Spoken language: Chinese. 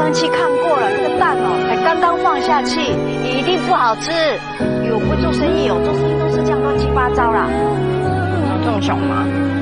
温器看过了，这个蛋哦，才刚刚放下去，一定不好吃。我不做生意哦，做生意都是这样乱七八糟啦。 这么小吗？